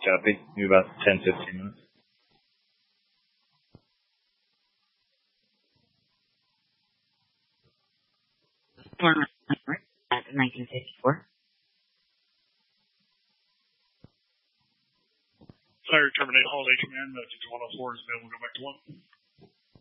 Copy. Maybe about 10, 15 minutes. At 1954. Fire terminate holiday command. 5104 is available. Go back to 1.